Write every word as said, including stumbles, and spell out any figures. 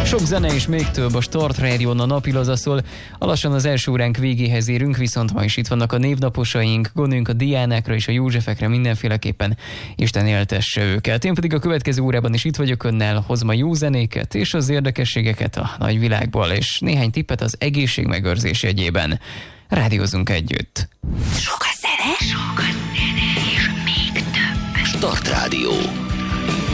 Sok zene és még több a Start Rádión a napilaza szól. Lassan az első óránk végéhez érünk, viszont ma is itt vannak a névnaposaink, gondoljunk a Diánákra és a Józsefekre mindenféleképpen. Isten éltesse őket. Én pedig a következő órában is itt vagyok önnel, hozom a jó zenéket és az érdekességeket a nagyvilágból, és néhány tippet az egészségmegőrzés jegyében. Rádiózunk együtt. Sok a zene, sok a zene, és még több. Start Rádió.